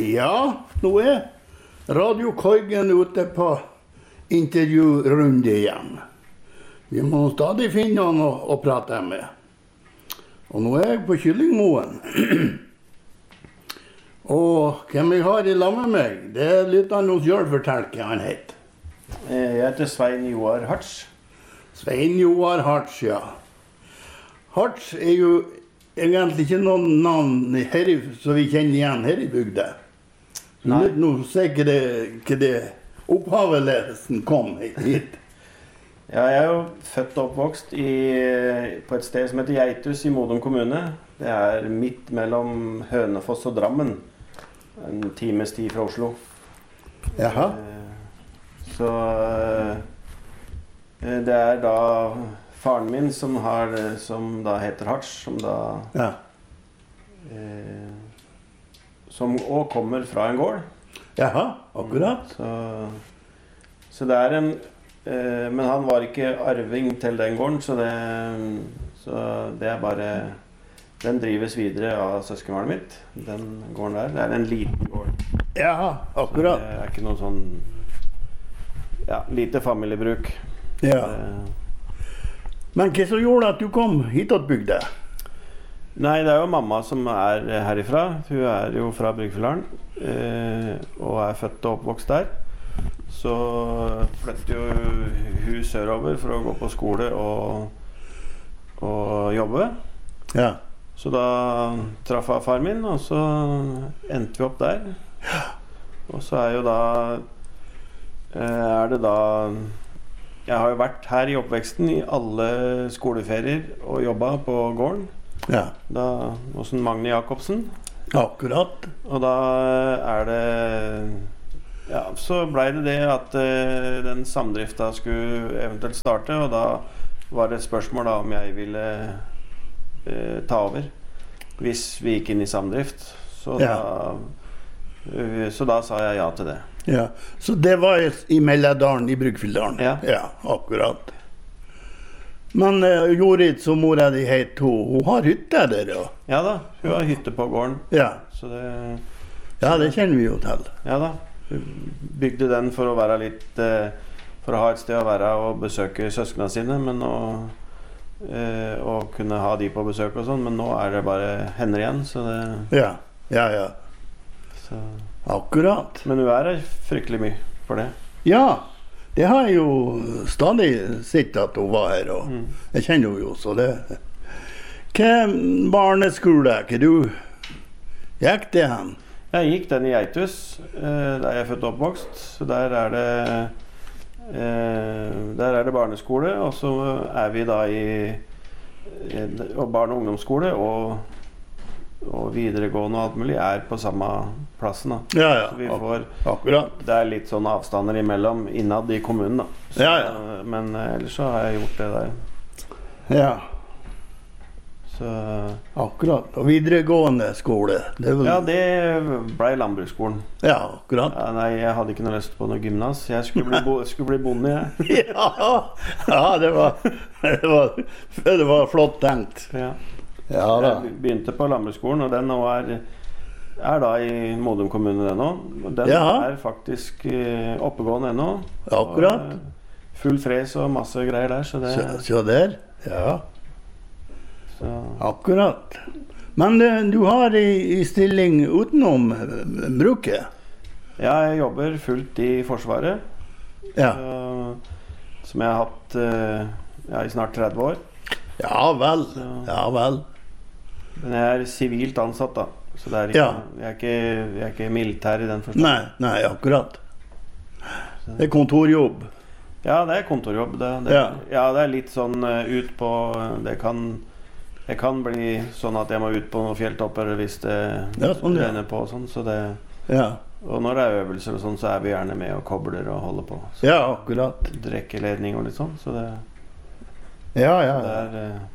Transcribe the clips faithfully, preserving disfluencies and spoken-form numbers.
Ja, nå er Radio Korgen ute på intervjurunde igjen. Vi må stadig finne noen å, å prate med. Og nå er jeg på Kyllingmoen. Og hvem jeg har i lag med meg, det er litt av noe selv fortell hva han heter. Jeg heter Svein Joar Hartz. Svein Joar Hartz, ja. Hartz er jo egentlig ikke noen navn her i, så vi kjenner igjen her i bygda. Nei. Nå ser jeg ikke det, ikke det opphavelesen kom hit. Ja, jeg er jo født og oppvokst i, på et sted som heter Geitus i Modum kommune. Det er midt mellom Hønefoss og Drammen. En times tid fra Oslo. Jaha. Så det er da faren min som, har, som da heter Hartz, som da ja. eh, som også kommer fra en gård. Jaha, akkurat. Så, så det er en eh, men han var ikke arving til den gården, så det, så det er bare den drives videre av søskenbarnet mitt. Den gården der, det er en liten gård. Jaha, akkurat. Så det er ikke noe sånn ja, lite familiebruk. Ja. Det, Men hva som gjorde at du kom hit til bygda? Nei, det er jo mamma som er herifra. Hun er jo fra Bryggfjellaren eh, og er født og oppvokst der. Så flyttet jo hun sørover for å gå på skole og, og jobbe. Ja. Så da traff jeg far min, og så endte vi opp der. Og så er jo da eh, er det da jeg har jo vært her i oppveksten i alle skoleferier og jobbet på gården. Ja. Da, hos Magne Jacobsen. Akkurat. Og da er det, ja, så ble det det at uh, den samdrifta skulle eventuelt starte, og da var det et spørsmål da om jeg ville uh, ta over, hvis vi gikk inn i samdrift. Så, ja. da, uh, så da sa jeg ja til det. Ja, så det var i Melledalen, i Bryggfjelldalen. Ja. Ja, akkurat. Men uh, Jorid, som mora di het, hun, hun har hytte der, ja? Ja da, hun har hytte på gården. Ja. Så det, ja, det kjenner vi jo til. Ja da, hun bygde den for å være litt, uh, for å ha et sted å være og besøke søskene sine, men å, uh, og kunne ha de på besøk og sånn, men nå er det bare hender igjen, så det... Ja, ja, ja. Så... Akkurat. Men hun er fryktelig mye for det. Ja, det har jeg jo stadig sett at hun var her, og mm. jeg kjenner henne jo, så det... Hva barneskole, hva du gikk det hen? Jeg gikk den i Geitus, eh, der jeg er født og oppvokst, så der er det, eh, der er det barneskole, og så er vi da i, i barne- og ungdomsskole, og og videregående og alt mulig er på samme plassen da. Ja, ja, så vi får, akkurat. Det er litt sånn avstander imellom innad i kommunen da. Så, ja, ja. Men ellers så har jeg gjort det der. Ja. Så, akkurat. Og videregående skole? Det vel... Ja, det ble landbruksskolen. Ja, akkurat. Ja, nei, jeg hadde ikke noe lyst på noe gymnas. Jeg skulle bli, bo, skulle bli bonde, jeg. ja, ja det, var, det, var, det var flott tenkt. Ja. Ja, da. Jeg begynte på landbruksskolen, og den nå er, er da i Modum kommune den nå. Den ja. er faktisk uh, oppegående ennå. Akkurat. Og full fres og masse greier der, så det... Så, så der, ja. Så. Akkurat. Men uh, du har i, i stilling utenom uh, bruket? Ja, jeg jobber fullt i Forsvaret. Ja. Så, som jeg har hatt uh, ja, i snart tretti år. Ja vel, så. Ja vel. Men jeg er sivilt ansatt da, så det er ikke, ja. jeg, er ikke, jeg er ikke militær i den forstand. Nei, nei, akkurat. Det er kontorjobb. Ja, det er kontorjobb. Det, det, ja. ja, det er litt sånn uh, ut på, det kan, det kan bli sånn at jeg må ut på noen fjelltopper hvis det ja, sånn, ja. renner på og sånn, så det, ja. Og når det er øvelser og sånn, så er vi gjerne med og kobler og holder på. Så ja, akkurat. Drekkeledning og litt sånn, så det... Ja, ja, ja. Det er, uh,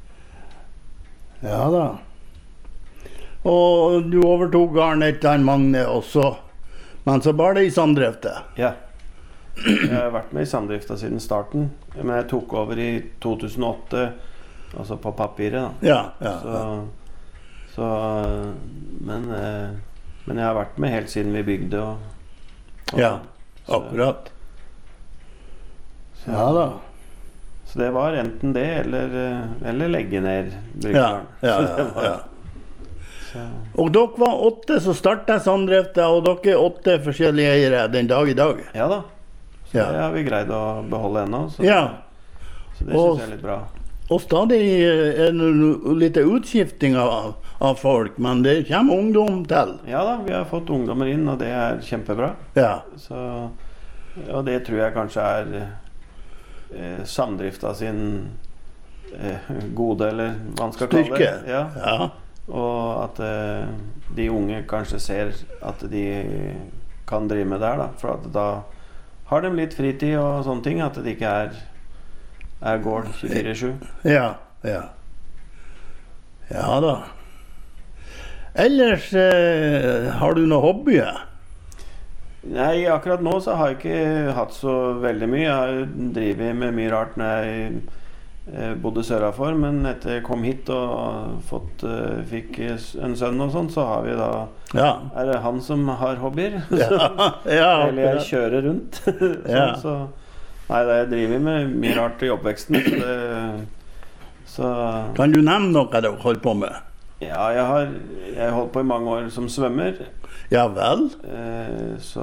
ja da. Og du overtog gården etter en Magne også, men så var det i samdrifta. Ja. Jeg har vært med i samdrifta siden starten, men jeg tok over i to tusen og åtte, altså på papiret da. Ja, ja. Så, så men, Men jeg har vært med helt siden vi bygde og, og Ja, akkurat. Så, Ja da. så det var enten det eller, eller legge ned Ja, Bryggeren. ja, Så det ja, var- ja. så, Og dere var åtte som startet samdrifta, og dere er åtte forskjellige eiere den dag i dag. ja da. Så Ja. det har vi greid å beholde ennå. Så, Ja, så det Og- syns jeg er litt bra. og stadig er det no- litt utskifting av, av folk, men det kommer ungdom til. Ja da, vi har fått ungdommer inn, og det er kjempebra. Ja, Så, og det tror jeg kanskje er eh, samdrifta sin eh, gode, eller hva man skal kalle Styrke. det. Ja. ja, Og at eh, de unge kanskje ser at de kan drive med der, da. For at da har de litt fritid og sånne ting. At det ikke er, er gård tjuefire sju. ja, ja. Ja da. Ellers eh, har du noen hobbyer? Nei, akkurat nå så har jeg ikke hatt så veldig mye. Jeg har drevet med mye rart når jeg eh, bodde sørafor, men etter jeg kom hit og fått, eh, fikk en sønn og sånn, så har vi da Ja. er det han som har hobbyer. Ja, ja, Eller jeg akkurat. kjører rundt. sånn, Ja. så, nei, det jeg driver med mye rart i oppveksten. Så, det, så Kan du nevne noe dere holder på med? ja, jeg har jeg har holdt på i mange år som svømmer. Ja vel? Eh, så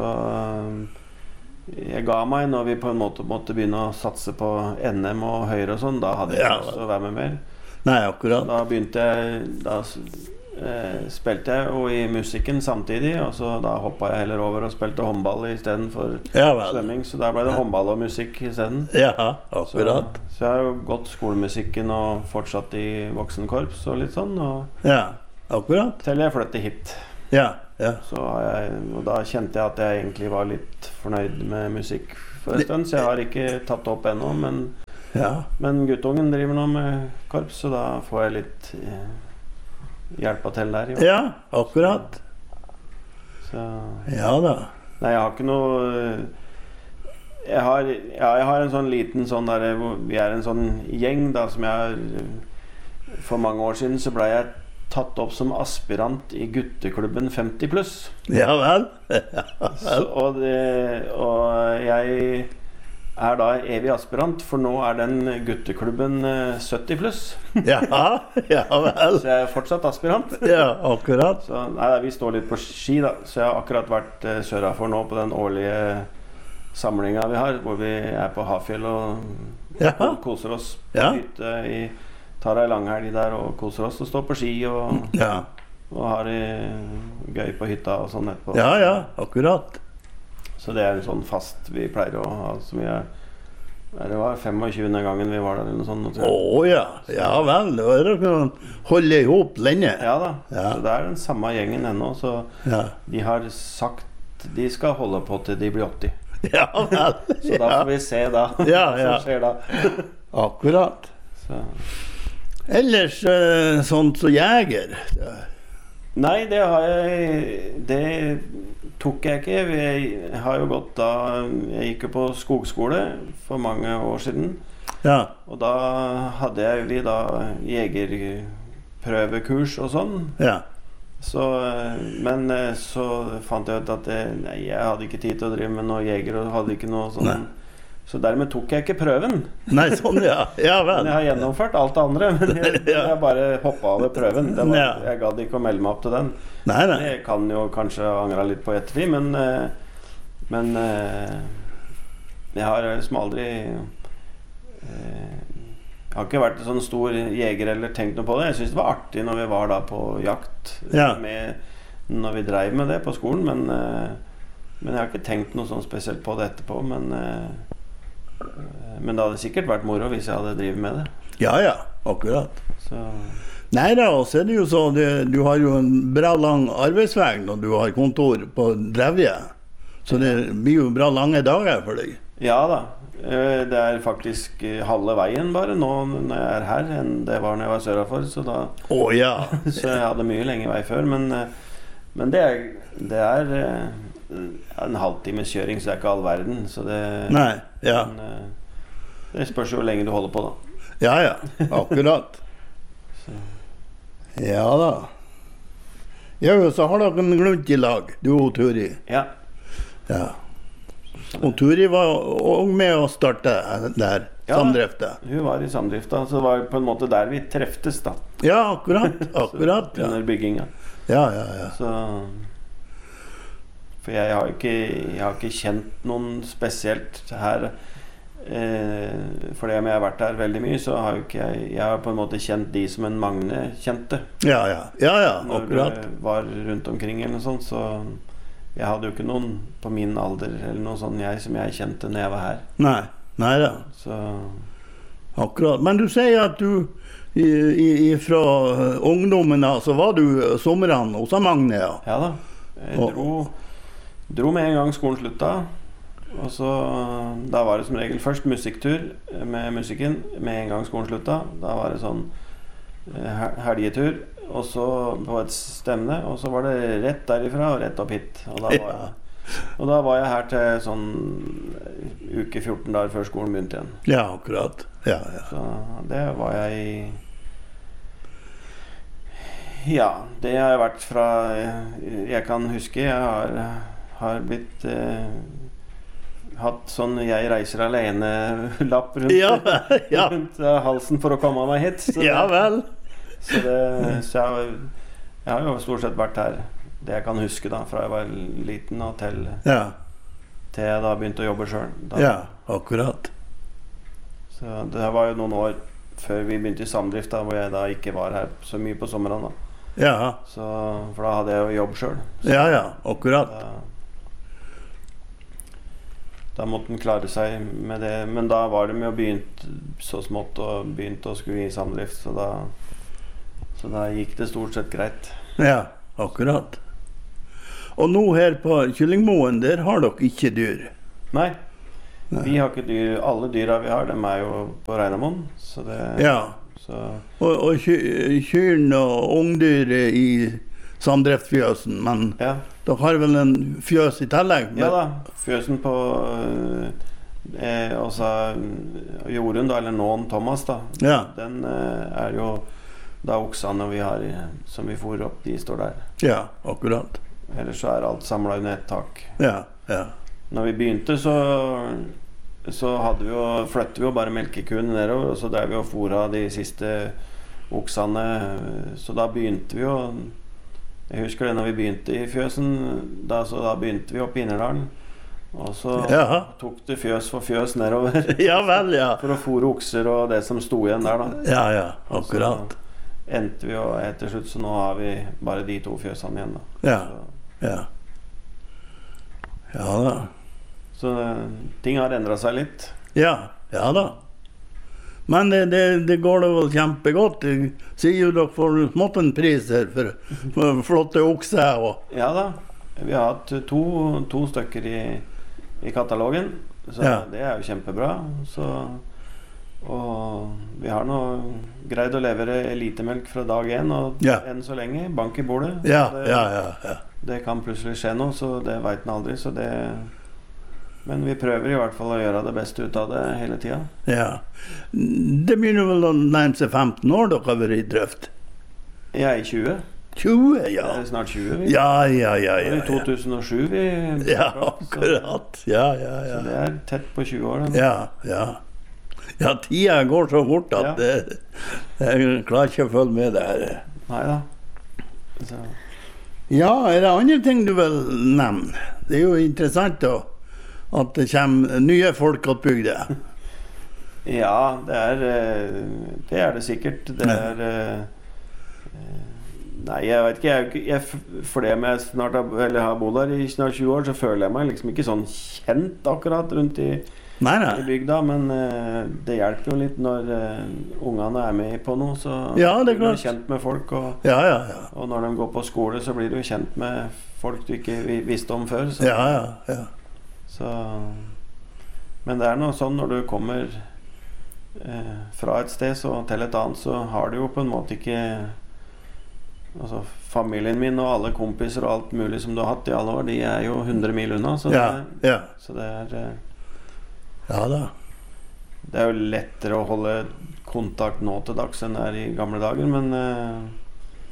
eh, jeg ga meg når vi på en måte måtte begynne å satse på N M og høyre og sånn. Da hadde jeg Ja. ikke lyst til å være med mer. Nei, akkurat. Da begynte jeg Da eh, spilte jeg jo i musikken samtidig, og så da hoppa jeg heller over og spilte håndball istedenfor Ja vel. svømming. Så da ble det håndball og musikk isteden. Ja, Så, akkurat. så jeg har jo gått skolemusikken og fortsatt i voksenkorps og litt sånn. Og Ja, akkurat. til jeg flyttet hit. Ja, ja. Så har jeg, og da kjente jeg at jeg egentlig var litt fornøyd med musikk for en stund, så jeg har ikke tatt det opp ennå. Men, Ja, men guttungen driver nå med korps, så da får jeg litt eh, hjelpa til der. Jo. ja akkurat. Så, Ja da. nei, jeg har ikke noe eh, jeg har, ja, jeg har en sånn liten sånn der, hvor vi er en sånn gjeng da, som jeg har For mange år siden så ble jeg tatt opp som aspirant i gutteklubben femti pluss. Ja vel. Så, og, det, og jeg er da evig aspirant, for nå er den gutteklubben eh, sytti pluss. Ja, ja vel. Så jeg er fortsatt aspirant. Ja, akkurat. Så nei, vi står litt på ski, da. Så jeg har akkurat vært eh, sørafor nå på den årlige samlinga vi har, hvor vi er på Hafjell og Ja. koser oss på Ja. hytte i tar ei langhelg der og koser oss og står på ski og, Ja, og har det gøy på hytta og sånn etterpå. ja, ja akkurat. Så det er en sånn fast vi pleier å ha. Som vi er, nei, det var tjuefemte gangen vi var der eller noe sånt. tror jeg. Å ja. Ja vel. Da er dere kan holde i hop lenge. Ja da. Ja. Så det er den samme gjengen ennå. Så Ja, de har sagt de skal holde på til de blir åtti. ja vel. Så da Ja, får vi se da Ja, hva ja. som skjer da. akkurat. Så. Ellers eh, sånt som jeger. Nei, det har jeg Det tok jeg ikke. Jeg har jo gått da Jeg gikk jo på skogskole for mange år siden. Ja, Og da hadde jeg vi da jegerprøvekurs og sånn. ja. Så, men eh, så fant jeg ut at det, nei, jeg hadde ikke tid til å drive med noe jeger. Og hadde ikke noe sånn. Nei. Så dermed tok jeg ikke prøven. Nei, sånn ja. Ja Men vel. jeg har gjennomført alt det andre. Men jeg, Ja. jeg bare hoppa over prøven. Det var, Ja. Jeg gadd ikke å melde meg opp til den. Nei, nei. Jeg kan jo kanskje angra litt på ettertid, men eh, Men eh, jeg har liksom aldri eh, Jeg har ikke vært en sånn stor jeger eller tenkt noe på det. Jeg syns det var artig når vi var da på jakt Ja. med, når vi dreiv med det på skolen, men eh, Men jeg har ikke tenkt noe sånn spesielt på det etterpå. Men eh, Men det hadde sikkert vært moro hvis jeg hadde drevet med det. Ja, ja. Akkurat. Så Nei da, og så er det jo så det, du har jo en bra lang arbeidsvei når du har kontor på Drevje. Så det blir jo bra lange dager for deg. ja da. Eh, Det er faktisk eh, halve veien bare nå når jeg er her, enn det var når jeg var sørafor. Så, da, Å ja. så jeg hadde mye lengre vei før. Men, eh, men det er, det er eh, en halvtimes kjøring, så det er ikke all verden. Så det, Nei. Ja. men, eh, det spørs jo hvor lenge du holder på, da. Ja ja. Akkurat. Så. Ja da. Ja, så har dere en glunt i lag, du og Turi. Ja. Ja. Og Turi var også med å starte der, Ja, samdrifta. Hun var i samdrifta, så det var på en måte der vi treftes da. Ja, akkurat, akkurat. Ja, Under bygginga. ja, ja. ja. Så, for jeg har ikke, jeg har ikke kjent noen spesielt her. Eh, fordi om jeg har vært der veldig mye, så har jo ikke jeg Jeg har på en måte kjent de som en Magne kjente. Ja, ja, ja, ja, Når akkurat. det var rundt omkring eller noe sånt, så jeg hadde jo ikke noen på min alder eller noe sånt jeg som jeg kjente når jeg var her. Nei, nei da, Så akkurat. Men du sier at du i, i, fra ungdommen da, så var du sommeren hos Magne, ja. ja da. Jeg Og- dro, dro med en gang skolen slutta. Og så, da var det som regel først musikktur med musikken med en gang skolen slutta. Da var det sånn eh, hel- helgetur, og så på et stevne, og så var det rett derifra og rett opp hit. Og da var, jeg, og da var jeg her til sånn uke fjorten dager før skolen begynte igjen. Ja, akkurat. Ja, ja. Så det var jeg i Ja, det har jeg vært fra jeg kan huske. Jeg har, har blitt eh, hatt sånn 'jeg reiser alene'-lapp rundt, Ja, ja. rundt eh, halsen for å komme meg hit. Så, Ja vel. så, det, så jeg, jeg har jo stort sett vært her det jeg kan huske da, fra jeg var liten og til, Ja, til jeg da begynte å jobbe sjøl. ja, akkurat. Så det var jo noen år før vi begynte i samdrift, da, hvor jeg da ikke var her så mye på sommeren. Da. Ja, Så, for da hadde jeg jo jobb sjøl. ja, ja, akkurat. Da, da måtte en klare seg med det. Men da var de jo begynt så smått og begynte å skulle i samdrift, så da, så da gikk det stort sett greit. Ja, akkurat. Og nå her på Kyllingmoen, der har dere ikke dyr. Nei, vi har ikke dyr. Alle dyra vi har, de er jo på Reinamoen. Så det Ja, så, og, og ky- kyrne og ungdyr er i samdriftfjøsen, men ja. dere har vel en fjøs i tillegg? ja da. Fjøsen på eh, også Jorunn, da, eller Nån Thomas, da. Ja, Den eh, er jo da oksene vi har i- som vi fôrer opp, de står der. ja, akkurat. Ellers så er alt samla under ett tak. Ja, ja. Når vi begynte, så, så hadde vi jo, flyttet vi jo bare melkekuene nedover, og så drev vi og fôra de siste oksene. Så da begynte vi jo Jeg husker det når vi begynte i fjøsen. Da, så da begynte vi oppe i Innerdalen. Og så Ja. tok det fjøs for fjøs nedover Ja vel, ja. for å fôre okser og det som sto igjen der, da. Ja, ja, akkurat. Så endte vi jo etter slutt, så nå har vi bare de to fjøsene igjen, da. Ja, Så, ja. Ja da. så eh, ting har endra seg litt. Ja, ja da. Men det, det, det går da vel kjempegodt. Jeg sier jo dere får smått en pris her for, for flotte okser. Og, Ja da. Vi har hatt to, to stykker i, i katalogen, så Ja. det er jo kjempebra. Så, og vi har nå greid å levere elitemelk fra dag én, og Ja. enn så lenge. Bank i bordet. ja, det, ja, ja, ja. det kan plutselig skje noe, så det veit en aldri. Så det, men vi prøver i hvert fall å gjøre det beste ut av det hele tida. Ja. Det begynner vel å nærme seg femten år dere har vært i drift? Jeg er i tjue. tjue, ja. Det er snart tjue. Vi. Ja, ja, ja. Det ja, var i to tusen og sju vi ja. Ja, startet opp, så- akkurat. Ja, ja, Så ja. det er tett på tjue år. Da. Ja, ja. Ja, tida går så fort at Ja. det, jeg klarer ikke å følge med der. Nei da. Så. Ja, er det andre ting du vil nevne? Det er jo interessant da, at det kommer nye folk til bygda. Ja, det er eh, det er det sikkert. Det Ja. er eh, Nei, jeg vet ikke. Jeg, jeg, fordi om jeg snart har, eller har bodd her i snart tjue år, så føler jeg meg liksom ikke sånn kjent akkurat rundt i, Nei, i nei. bygda. Men eh, det hjelper jo litt når eh, ungene er med på noe. Så Ja, det er blir du klart. kjent med folk. Og, Ja, ja, ja. og når de går på skole, så blir du kjent med folk du ikke vi- visste om før. Så, Ja, ja, ja. så, men det er noe sånn når du kommer eh, fra et sted så, til et annet, så har du jo på en måte ikke Altså, familien min og alle kompiser og alt mulig som du har hatt i alle år, de er jo hundre mil unna. Så, Ja, det, ja. så det, er, eh, Ja da. det er jo lettere å holde kontakt nå til dags enn det er i gamle dager, men, eh,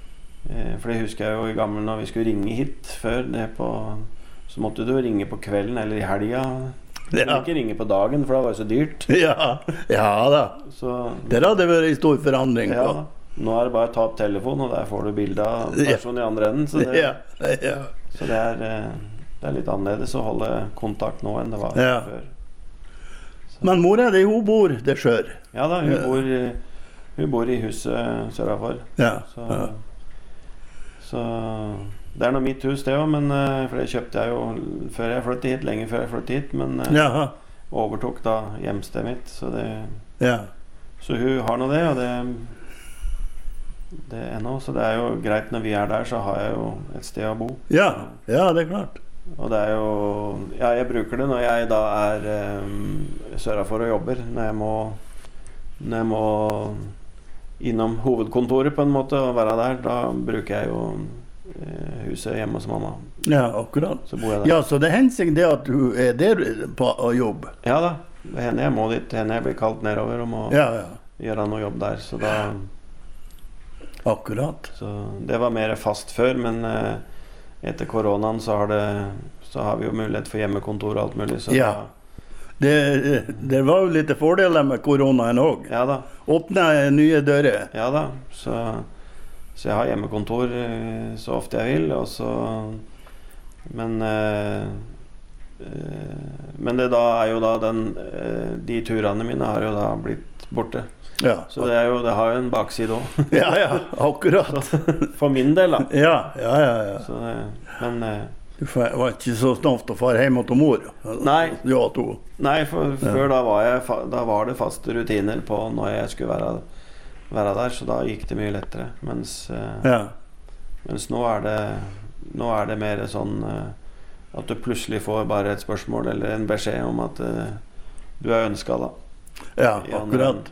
Eh, for det husker jeg jo i gammel når vi skulle ringe hit før det på, så måtte du ringe på kvelden eller i helga. Du kunne Ja. ikke ringe på dagen, for det var jo så dyrt. Ja, ja da. Så, Der hadde vært en stor forandring ja, på. da. Nå er det bare å ta opp telefonen, og der får du bilde av personen i andre enden. Så det, Ja, ja. så det, er, eh, det er litt annerledes å holde kontakt nå enn det var Ja. før. Men mora di, hun bor der sjøl. Ja da, hun bor, hun bor i huset sørafor. Ja. Så, Ja. så det er nå mitt hus, det òg, men eh, for det kjøpte jeg jo før jeg flyttet hit, lenge før jeg flyttet hit, men eh, Jaha. overtok da hjemstedet mitt. Så, det, Ja. så hun har nå det, og det, det er ennå. Så det er jo greit når vi er der, så har jeg jo et sted å bo. Ja. Ja, det er klart. Og det er jo Ja, jeg bruker det når jeg da er um, sørafor og jobber. Når jeg må Når jeg må innom hovedkontoret på en måte og være der, da bruker jeg jo eh, huset hjemme hos mamma. Ja, akkurat. Så bor jeg der. Ja, så det hender seg det at du er der på å jobbe. Ja da. Det hender jeg må dit. Det hender jeg blir kalt nedover og må Ja, ja. gjøre noe jobb der. Så da Akkurat. Så det var mer fast før, men eh, etter koronaen så har det så har vi jo mulighet for hjemmekontor og alt mulig. Så Ja. Det, det var jo litt fordeler med koronaen òg. da, ja da. Åpne nye dører. Ja da. Så, så jeg har hjemmekontor eh, så ofte jeg vil, og så Men eh, eh, Men det da er jo da den eh, de turene mine har jo da blitt borte. Ja. Så det er jo det har jo en bakside òg. Ja, ja, akkurat. For min del, da. Ja, ja, ja. ja. Så, eh, men eh, Du fa- var ikke så snart å fare hjem til mor? Nei. Ja, to. Nei, for før da var, jeg, fa- da var det faste rutiner på når jeg skulle være, være der, så da gikk det mye lettere. Mens, eh, Ja. mens nå er det Nå er det mer sånn eh, at du plutselig får bare et spørsmål eller en beskjed om at eh, du er ønska, da. Ja, I andre akkurat. enden.